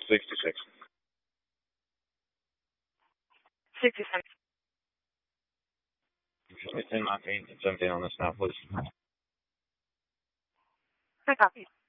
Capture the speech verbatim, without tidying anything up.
sixty-six. sixty-seven. It's in nineteen, seventeen on this now, please. I copy.